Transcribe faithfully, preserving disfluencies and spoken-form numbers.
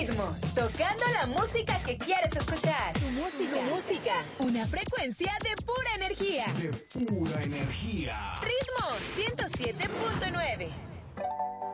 Ritmo, tocando la música que quieres escuchar. Tu música. Tu música. Una frecuencia de pura energía. De pura energía. Ritmo ciento siete punto nueve.